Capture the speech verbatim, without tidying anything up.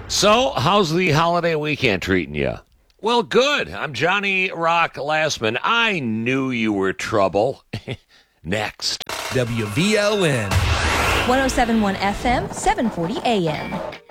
So, how's the holiday weekend treating you? Well, good. I'm Johnny Rock Lastman. I knew you were trouble. Next. W V L N. one oh seven point one F M, seven forty A M.